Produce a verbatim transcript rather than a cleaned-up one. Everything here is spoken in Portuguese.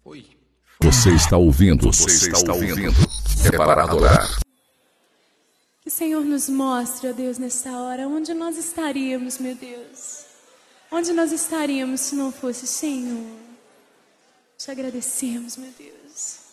Oi. Você está ouvindo, você está ouvindo. É para adorar. Que o Senhor nos mostre, ó Deus, nesta hora, onde nós estaríamos, meu Deus. Onde nós estaríamos se não fosse o Senhor. Te agradecemos, meu Deus.